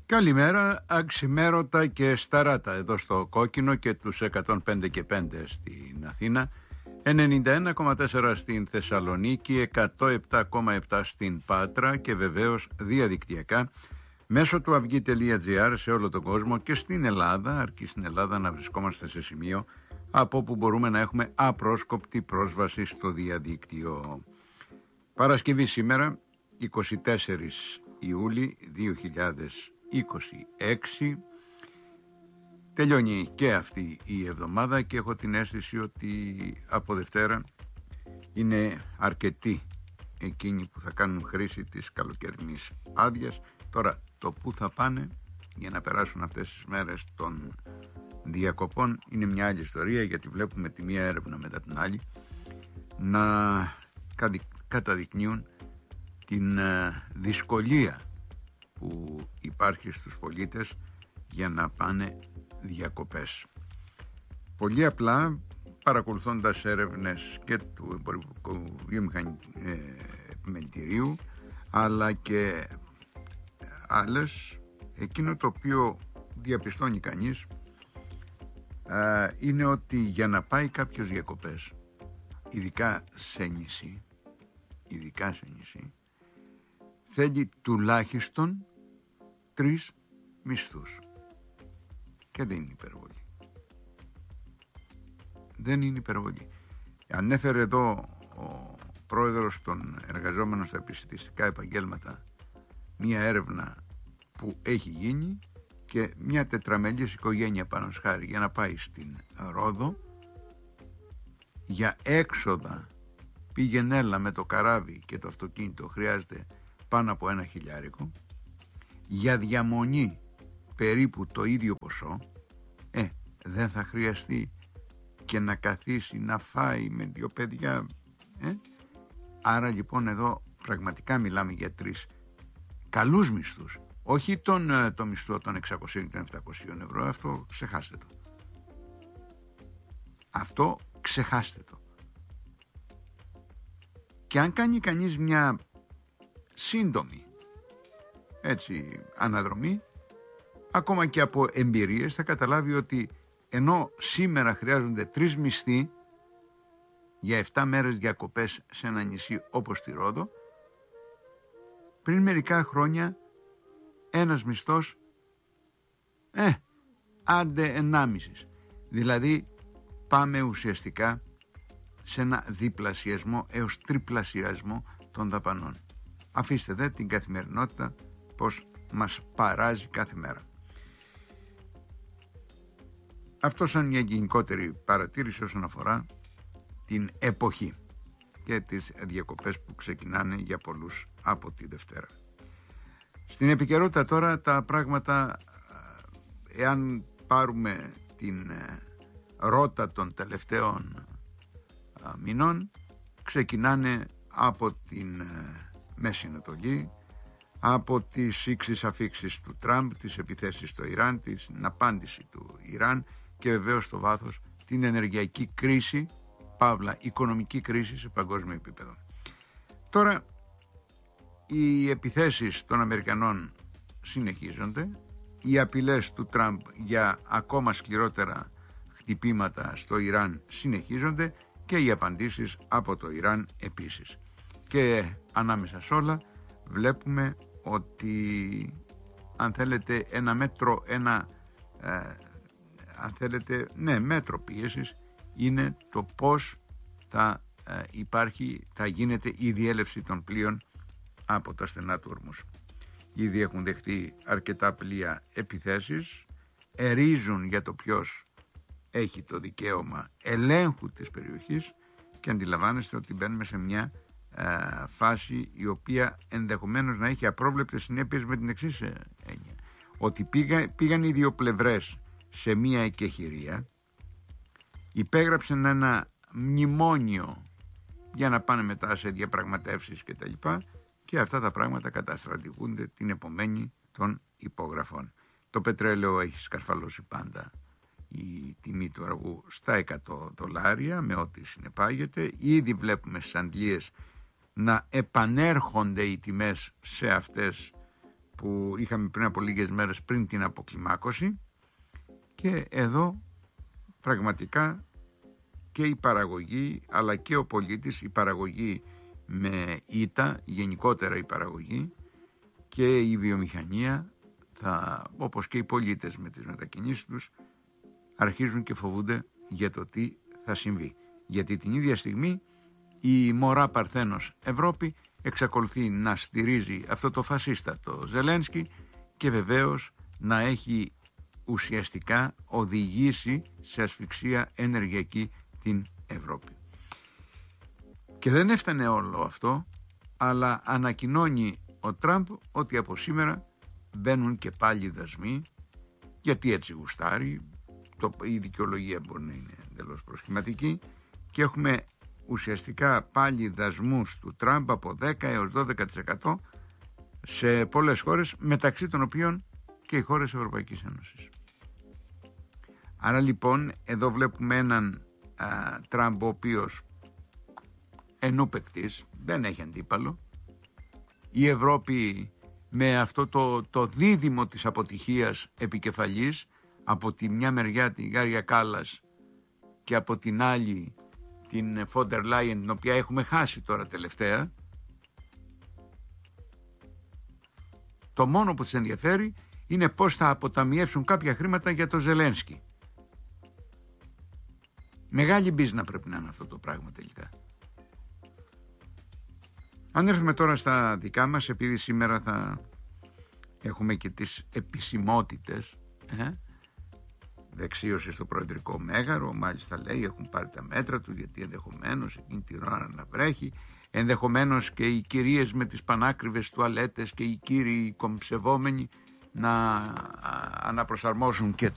Καλημέρα, αξιμέρωτα και σταράτα εδώ στο Κόκκινο και τους 105 και 5 στην Αθήνα, 91,4 στην Θεσσαλονίκη, 107,7 στην Πάτρα και βεβαίως διαδικτυακά μέσω του avygi.gr σε όλο τον κόσμο και στην Ελλάδα, αρκεί στην Ελλάδα να βρισκόμαστε σε σημείο από όπου μπορούμε να έχουμε απρόσκοπτη πρόσβαση στο διαδίκτυο. Παρασκευή σήμερα, 24 Ιούλη 2026, τελειώνει και αυτή η εβδομάδα και έχω την αίσθηση ότι από Δευτέρα είναι αρκετοί εκείνοι που θα κάνουν χρήση της καλοκαιρινής άδειας. Τώρα το που θα πάνε για να περάσουν αυτές τις μέρες των διακοπών είναι μια άλλη ιστορία, γιατί βλέπουμε τη μία έρευνα μετά την άλλη να καταδεικνύουν την δυσκολία που υπάρχει στους πολίτες για να πάνε διακοπές. Πολύ απλά, παρακολουθώντας έρευνες και του Εμπορικού Επιμελητηρίου αλλά και άλλες, εκείνο το οποίο διαπιστώνει κανείς είναι ότι για να πάει κάποιος διακοπές, ειδικά σε νησί, θέλει τουλάχιστον 3 μισθούς. Και δεν είναι υπερβολή. Δεν είναι υπερβολή. Ανέφερε εδώ ο πρόεδρος των εργαζόμενων στα επισιτιστικά επαγγέλματα μια έρευνα που έχει γίνει και μια τετραμελής οικογένεια πάνω σχάρι για να πάει στην Ρόδο, για έξοδα πήγαινε-έλα με το καράβι και το αυτοκίνητο χρειάζεται πάνω από 1.000, για διαμονή περίπου το ίδιο ποσό. Δεν θα χρειαστεί και να καθίσει να φάει με 2 παιδιά. Άρα λοιπόν εδώ πραγματικά μιλάμε για 3 καλούς μισθούς, όχι το μισθό των 600 και των 700 ευρώ. Αυτό ξεχάστε το. Αυτό ξεχάστε το. Και αν κάνει κανείς μια σύντομη αναδρομή, ακόμα και από εμπειρίες, θα καταλάβει ότι ενώ σήμερα χρειάζονται 3 μισθοί για 7 μέρες διακοπές σε ένα νησί όπως τη Ρόδο, πριν μερικά χρόνια ένας μισθός άντε 1,5. Δηλαδή πάμε ουσιαστικά σε ένα διπλασιασμό έως τριπλασιασμό των δαπανών. Αφήστε δε την καθημερινότητα πως μας παράζει κάθε μέρα. Αυτό σαν μια γενικότερη παρατήρηση όσον αφορά την εποχή και τις διακοπές που ξεκινάνε για πολλούς από τη Δευτέρα. Στην επικαιρότητα τώρα τα πράγματα, εάν πάρουμε την ρότα των τελευταίων μηνών, ξεκινάνε από την Μέση Ανατολή, από τις ήξεις αφήξεις του Τραμπ, τις επιθέσεις στο Ιράν, την απάντηση του Ιράν και βεβαίως στο βάθος την ενεργειακή κρίση, παύλα οικονομική κρίση σε παγκόσμιο επίπεδο. Τώρα οι επιθέσεις των Αμερικανών συνεχίζονται, οι απειλές του Τραμπ για ακόμα σκληρότερα χτυπήματα στο Ιράν συνεχίζονται και οι απαντήσεις από το Ιράν επίσης. Και ανάμεσα σε όλα βλέπουμε ότι αν θέλετε μέτρο πίεσης είναι το πώς θα γίνεται η διέλευση των πλοίων από τα στενά του Ορμούς. Ήδη έχουν δεχτεί αρκετά πλοία επιθέσεις, ερίζουν για το ποιος έχει το δικαίωμα ελέγχου της περιοχής και αντιλαμβάνεστε ότι μπαίνουμε σε μια φάση η οποία ενδεχομένως να έχει απρόβλεπτες συνέπειες με την εξής έννοια, ότι πήγαν οι δύο πλευρές σε μια εκεχηρία, υπέγραψαν ένα μνημόνιο για να πάνε μετά σε διαπραγματεύσεις κτλ. Και αυτά τα πράγματα καταστρατηγούνται την επομένη των υπογραφών. Το πετρέλαιο έχει σκαρφαλώσει πάντα η τιμή του αργού στα $100 με ό,τι συνεπάγεται. Ήδη βλέπουμε στις Αντλίες να επανέρχονται οι τιμές σε αυτές που είχαμε πριν από λίγες μέρες πριν την αποκλιμάκωση, και εδώ πραγματικά και η παραγωγή αλλά και ο πολίτης, η παραγωγή με ήττα, γενικότερα η παραγωγή και η βιομηχανία, όπως και οι πολίτες με τις μετακινήσεις τους, αρχίζουν και φοβούνται για το τι θα συμβεί. Γιατί την ίδια στιγμή η μωρά Παρθένος Ευρώπη εξακολουθεί να στηρίζει αυτό το φασίστα το Ζελένσκι και βεβαίως να έχει ουσιαστικά οδηγήσει σε ασφυξία ενεργειακή την Ευρώπη. Και δεν έφτανε όλο αυτό, αλλά ανακοινώνει ο Τραμπ ότι από σήμερα μπαίνουν και πάλι δασμοί, γιατί έτσι γουστάρει, η δικαιολογία μπορεί να είναι εντελώς προσχηματική, και έχουμε ουσιαστικά πάλι δασμούς του Τραμπ από 10 έως 12% σε πολλές χώρες, μεταξύ των οποίων και οι χώρες Ευρωπαϊκής Ένωσης. Άρα λοιπόν εδώ βλέπουμε έναν Τραμπ ο οποίος εννουπαικτής, δεν έχει αντίπαλο. Η Ευρώπη με αυτό το δίδυμο της αποτυχίας επικεφαλής, από τη μια μεριά την Γκάρια Κάλλας και από την άλλη την Φόντερ Λάιεν, την οποία έχουμε χάσει τώρα τελευταία, το μόνο που τις ενδιαφέρει είναι πώς θα αποταμιεύσουν κάποια χρήματα για το Ζελένσκι. Μεγάλη μπίζνα πρέπει να είναι αυτό το πράγμα τελικά. Αν έρθουμε τώρα στα δικά μας, επειδή σήμερα θα έχουμε και τις επισημότητες, δεξίωση στο Προεδρικό Μέγαρο, μάλιστα λέει έχουν πάρει τα μέτρα του, γιατί ενδεχομένως εκείνη την ώρα να βρέχει, ενδεχομένως και οι κυρίες με τις πανάκριβες τουαλέτες και οι κύριοι κομψευόμενοι να αναπροσαρμόσουν και